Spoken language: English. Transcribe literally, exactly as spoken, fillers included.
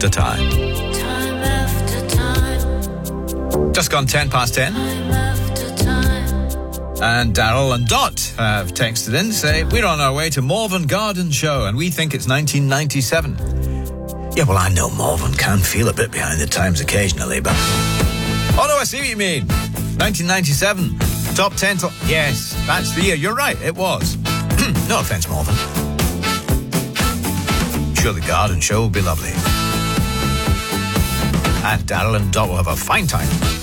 after time. Time after time. Just gone ten past ten. Time after time. And Daryl and Dot have texted in to say, we're on our way to Morven Garden Show and we think it's nineteen ninety-seven. Yeah, well, I know Morven can feel a bit behind the times occasionally, but... Oh, no, I see what you mean. nineteen ninety-seven. Top ten... To... Yes, that's the year. You're right, it was. No offence, Morven. I'm sure the garden show will be lovely. And Daryl and Dot will have a fine time.